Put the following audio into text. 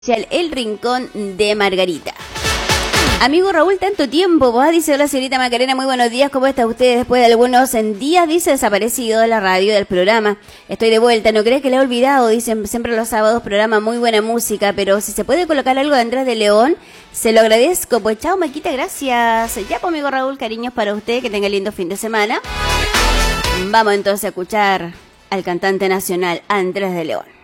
El Rincón de Margarita. Amigo Raúl, tanto tiempo. Vos dice, hola señorita Macarena, muy buenos días. ¿Cómo está usted después de algunos días? Dice, desaparecido de la radio, del programa. Estoy de vuelta, no crees que le he olvidado. Dicen siempre los sábados, programa muy buena música, pero si se puede colocar algo de Andrés de León, se lo agradezco. Pues chao, Maquita, gracias. Ya, pues amigo Raúl, cariños para usted, que tenga lindo fin de semana. Vamos entonces a escuchar al cantante nacional Andrés de León.